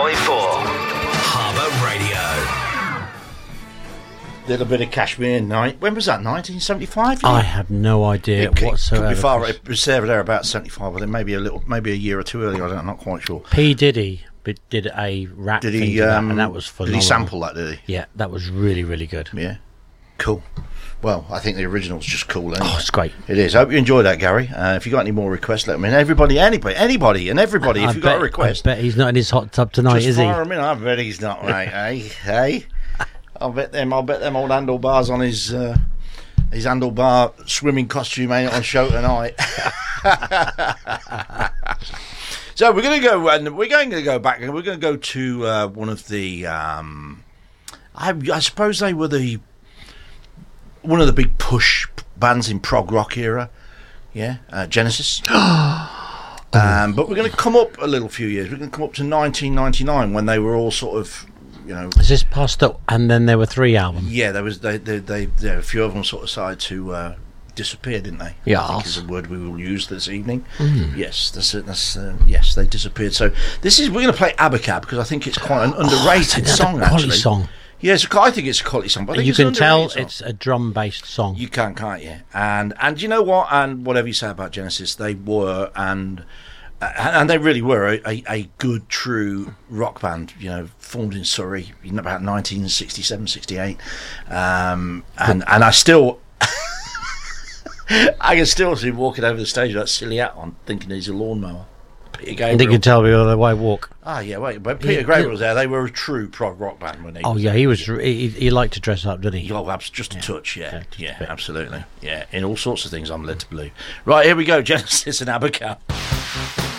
Harbour Radio. Little bit of Kashmir Night. When was that? 1975? I have no idea whatsoever. Could be far. It was there about 75. I think maybe a year or two earlier. I'm not quite sure. P Diddy did a rap thing to that, and that was phenomenal. Did he sample that? Did he? Yeah, that was really, really good. Yeah, cool. Well, I think the original's just cool. Anyway. Oh, it's great. It is. I hope you enjoyed that, Gary. If you got any more requests, let me know. Anybody, if you've got a request. I bet he's not in his hot tub tonight, is he? I bet he's not, mate. Hey. I'll bet them old handlebars on his handlebar swimming costume ain't on show tonight. So we're going to go, and we're going to go back, and we're going to go to one of the. I suppose they were one of the big push bands in prog rock era. Yeah, Genesis. But we're going to come up a little few years. We're going to come up to 1999 when they were all sort of. Is this past up? And then there were 3 albums. Yeah, there was. They a few of them sort of decided to disappear, didn't they? Yeah, I think is a word we will use this evening. Yes, yes, they disappeared. So we're going to play Abacab because I think it's quite an underrated song. Actually, song. Yes, I think it's a quality song. But I think you can tell it's a drum-based song. You can't you? And you know what? And whatever you say about Genesis, they were and they really were a good, true rock band, formed in Surrey in about 1967, 68. And I still... I can still see him walking over the stage with that silly hat on, thinking he's a lawnmower. Peter Gabriel. I think you can tell me all the way walk. Yeah, wait, but Peter Gabriel was there. They were a true prog rock band, weren't they? Oh, yeah, he was. He liked to dress up, didn't he? Oh, just a touch, yeah, absolutely. Yeah, in all sorts of things, I'm led to believe. Right, here we go, Genesis and Abacab.